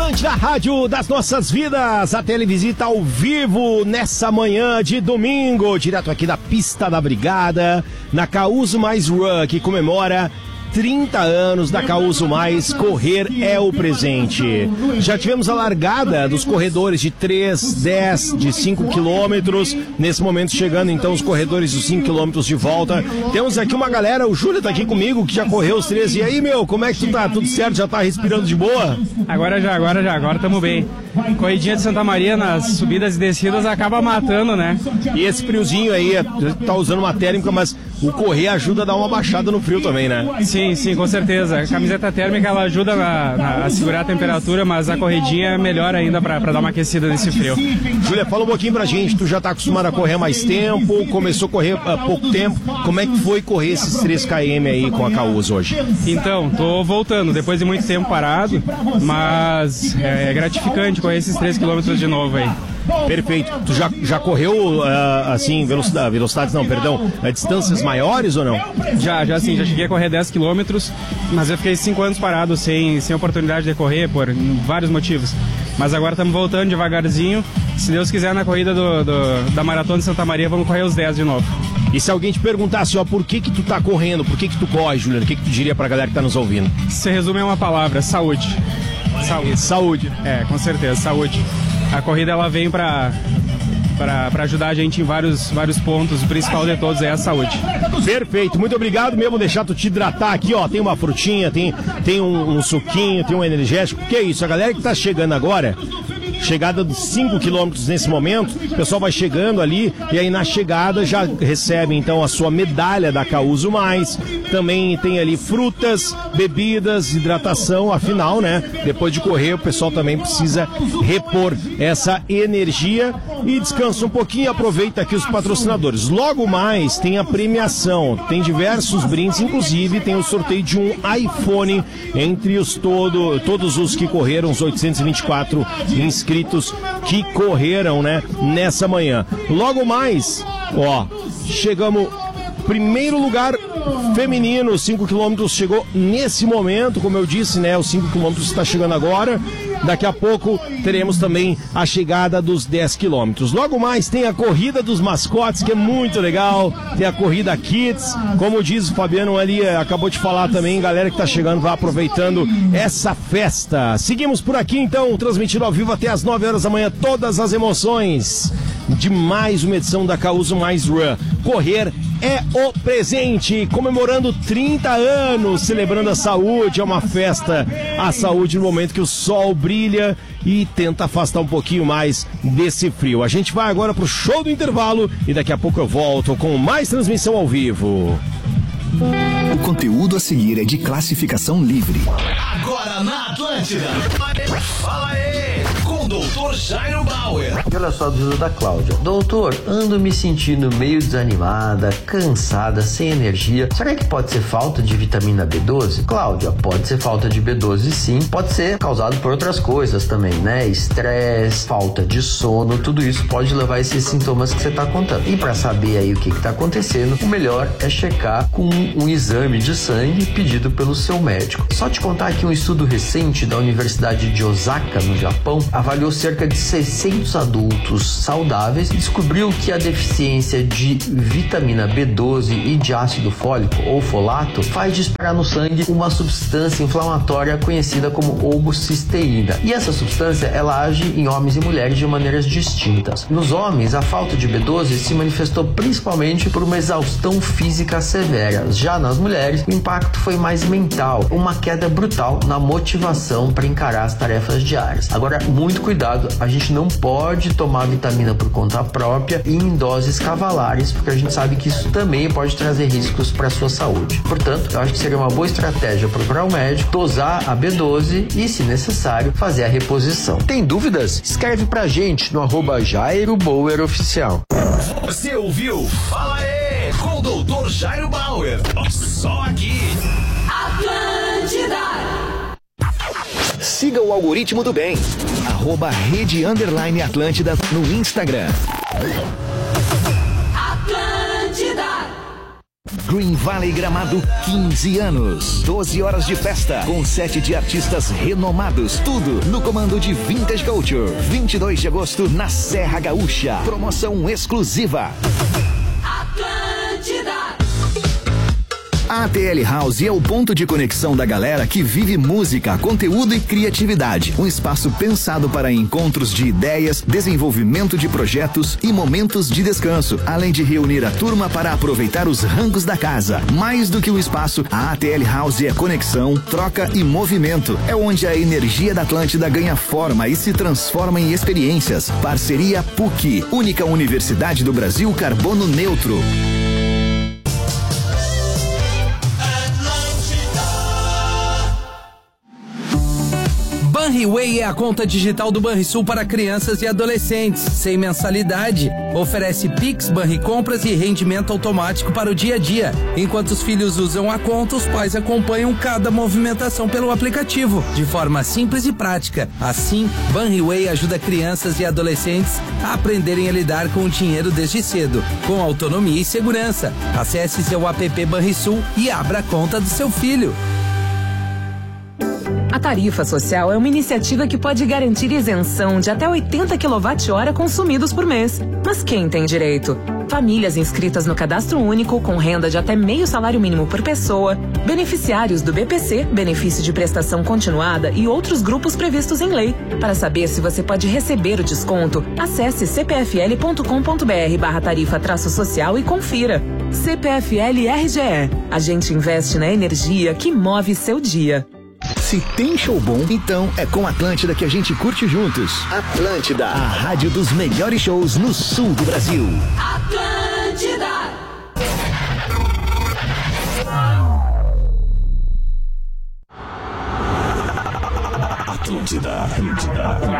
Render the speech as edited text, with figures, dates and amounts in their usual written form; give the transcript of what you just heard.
Atlântida, rádio das nossas vidas. A televisita ao vivo nessa manhã de domingo, direto aqui da pista da Brigada, na Causo Mais Run, que comemora 30 anos da Causo Mais. Correr é o presente. Já tivemos a largada dos corredores de 3, 10, de 5 quilômetros. Nesse momento chegando então os corredores dos 5 quilômetros de volta. Temos aqui uma galera, o Júlio tá aqui comigo, que já correu os 13. E aí, meu, como é que tu tá? Tudo certo? Já tá respirando de boa? Agora tamo bem. Corridinha de Santa Maria nas subidas e descidas acaba matando, né? E esse friozinho aí, tá usando uma térmica, mas o correr ajuda a dar uma baixada no frio também, né? Sim, com certeza. A camiseta térmica ela ajuda a segurar a temperatura, mas a corridinha é melhor ainda pra dar uma aquecida nesse frio. Júlia, fala um pouquinho pra gente, tu já tá acostumado a correr há mais tempo, começou a correr há pouco tempo, como é que foi correr esses 3 km aí com a Causo hoje? Então, tô voltando, depois de muito tempo parado, mas é gratificante correr esses 3 km de novo aí. Perfeito. Tu já correu, assim, velocidades não, perdão, distâncias maiores ou não? Já cheguei a correr 10 km, mas eu fiquei 5 anos parado, sem oportunidade de correr, por vários motivos. Mas agora estamos voltando devagarzinho. Se Deus quiser, na corrida da Maratona de Santa Maria, vamos correr os 10 de novo. E se alguém te perguntasse, ó, por que tu tá correndo, por que tu corre, Juliano, o que tu diria pra galera que tá nos ouvindo? Se resume em uma palavra: saúde. Saúde. É, com certeza, saúde. A corrida ela vem para ajudar a gente em vários pontos. O principal de todos é a saúde. Perfeito, muito obrigado mesmo. Deixar tu te hidratar aqui, ó. Tem uma frutinha, tem um suquinho, tem um energético. Que é isso? A galera que tá chegando agora, chegada dos 5 quilômetros nesse momento, o pessoal vai chegando ali e aí na chegada já recebe então a sua medalha da Causo Mais. Também tem ali frutas, bebidas, hidratação, afinal, né? Depois de correr o pessoal também precisa repor essa energia e descansa um pouquinho e aproveita aqui os patrocinadores. Logo mais tem a premiação, tem diversos brindes, inclusive tem o sorteio de um iPhone entre todos os que correram, os 824 inscritos que correram, né, nessa manhã. Logo mais, ó, chegamos primeiro lugar feminino, 5 quilômetros chegou nesse momento, como eu disse, né, os 5 quilômetros está chegando agora. Daqui a pouco teremos também a chegada dos 10 quilômetros. Logo mais tem a corrida dos mascotes, que é muito legal. Tem a corrida Kids, como diz o Fabiano ali, acabou de falar também, galera que tá chegando, vai aproveitando essa festa. Seguimos por aqui então, transmitindo ao vivo até as 9 horas da manhã, todas as emoções de mais uma edição da Causo Mais Run. Correr é o presente, comemorando 30 anos, celebrando a saúde, é uma festa, a saúde no momento que o sol brilha e tenta afastar um pouquinho mais desse frio. A gente vai agora pro show do intervalo e daqui a pouco eu volto com mais transmissão ao vivo. O conteúdo a seguir é de classificação livre. Agora na Atlântida, fala aí, com o Dr. Jairo Bauer. Olha só a dúvida da Cláudia. Doutor, ando me sentindo meio desanimada, cansada, sem energia. Será que pode ser falta de vitamina B12? Cláudia, pode ser falta de B12 sim. Pode ser causado por outras coisas também, né? Estresse, falta de sono, tudo isso pode levar a esses sintomas que você está contando. E para saber aí o que está acontecendo, o melhor é checar com um exame de sangue pedido pelo seu médico. Só te contar aqui um estudo recente da Universidade de Osaka, no Japão, avaliou cerca de 600 adultos saudáveis e descobriu que a deficiência de vitamina B12 e de ácido fólico ou folato faz disparar no sangue uma substância inflamatória conhecida como homocisteína. E essa substância, ela age em homens e mulheres de maneiras distintas. Nos homens, a falta de B12 se manifestou principalmente por uma exaustão física severa. Já nas mulheres, o impacto foi mais mental, uma queda brutal na motivação para encarar as tarefas diárias. Agora, muito cuidado, a gente não pode tomar vitamina por conta própria e em doses cavalares, porque a gente sabe que isso também pode trazer riscos para a sua saúde. Portanto, eu acho que seria uma boa estratégia procurar um médico, dosar a B12 e, se necessário, fazer a reposição. Tem dúvidas? Escreve pra gente no @JairoBauerOficial. Você ouviu? Fala aí, com o Dr. Jairo Bauer. Só aqui. Atlântida. Siga o algoritmo do bem. @Rede_Atlântida no Instagram. Atlântida. Green Valley Gramado, 15 anos. 12 horas de festa, com 7 de artistas renomados. Tudo no comando de Vintage Culture. 22 de agosto, na Serra Gaúcha. Promoção exclusiva. A ATL House é o ponto de conexão da galera que vive música, conteúdo e criatividade. Um espaço pensado para encontros de ideias, desenvolvimento de projetos e momentos de descanso, além de reunir a turma para aproveitar os rangos da casa. Mais do que um espaço, a ATL House é conexão, troca e movimento. É onde a energia da Atlântida ganha forma e se transforma em experiências. Parceria PUC, única universidade do Brasil carbono neutro. Banriway é a conta digital do Banrisul para crianças e adolescentes, sem mensalidade. Oferece Pix, Banricompras e rendimento automático para o dia a dia. Enquanto os filhos usam a conta, os pais acompanham cada movimentação pelo aplicativo, de forma simples e prática. Assim, Banriway ajuda crianças e adolescentes a aprenderem a lidar com o dinheiro desde cedo, com autonomia e segurança. Acesse seu app Banrisul e abra a conta do seu filho. A tarifa social é uma iniciativa que pode garantir isenção de até 80 kWh consumidos por mês. Mas quem tem direito? Famílias inscritas no Cadastro Único com renda de até meio salário mínimo por pessoa, beneficiários do BPC, benefício de prestação continuada e outros grupos previstos em lei. Para saber se você pode receber o desconto, acesse cpfl.com.br/tarifa-social e confira. CPFL RGE. A gente investe na energia que move seu dia. Se tem show bom, então é com Atlântida que a gente curte juntos. Atlântida, a rádio dos melhores shows no sul do Brasil. Atlântida. Atlântida.